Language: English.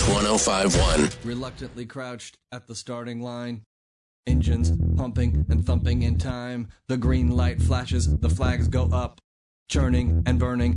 Sports 1051. Reluctantly crouched at the starting line. Engines pumping and thumping in time. The green light flashes, the flags go up. Churning and burning